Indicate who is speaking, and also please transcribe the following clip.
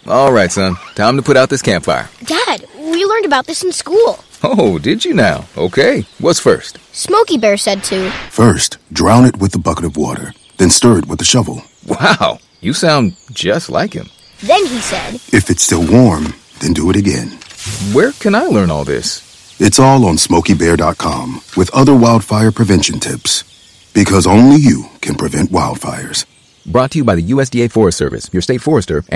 Speaker 1: All right, son. Time to put out this campfire.
Speaker 2: Dad, we learned about this in school.
Speaker 1: Oh, did you now? Okay. What's first?
Speaker 2: Smokey Bear said to.
Speaker 3: First, drown it with a bucket of water, then stir it with a shovel.
Speaker 1: Wow, you sound just like him.
Speaker 2: Then he said,
Speaker 3: If it's still warm, then do it again.
Speaker 1: Where can I learn all this?
Speaker 3: It's all on SmokeyBear.com with other wildfire prevention tips. Because only you can prevent wildfires.
Speaker 1: Brought to you by the USDA Forest Service, your state forester, and